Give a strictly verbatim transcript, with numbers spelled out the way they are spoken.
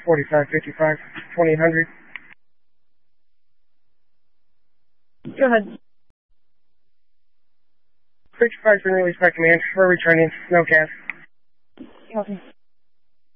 forty-five fifty-five, twenty hundred. Go ahead. fifty-five's been released by command. We're returning. No gas. Okay.